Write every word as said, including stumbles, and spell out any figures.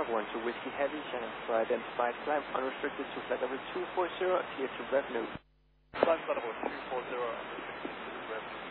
one two Whiskey Heavy, Shannon for identified climb unrestricted to flight number two four zero, tier two revenue. Flight number two four zero, unrestricted to revenue.